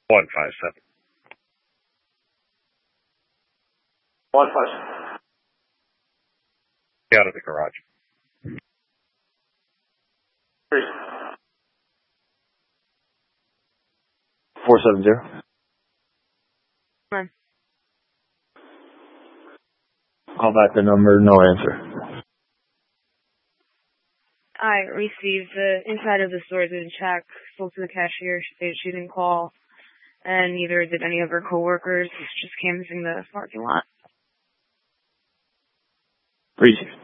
157. 157. Out of the garage. 470. Come on. Call back the number, no answer. I received the inside of the store did a check, spoke to the cashier, she said she didn't call, and neither did any of her coworkers, just canvassing the parking lot. Receive.